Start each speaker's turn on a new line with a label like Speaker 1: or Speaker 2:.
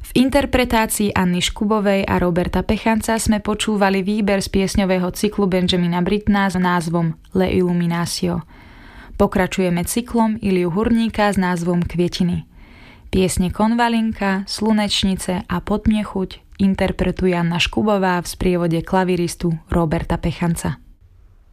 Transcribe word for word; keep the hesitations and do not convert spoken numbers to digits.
Speaker 1: V interpretácii Anny Škubovej a Roberta Pechanca sme počúvali výber z piesňového cyklu Benjamina Brittona s názvom Le Illuminatio. Pokračujeme cyklom Iliu Hurníka s názvom Kvietiny. Piesne Konvalinka, Slunečnice a Podmiechuť interpretuje Anna Škubová v sprievode klaviristu Roberta Pechanca.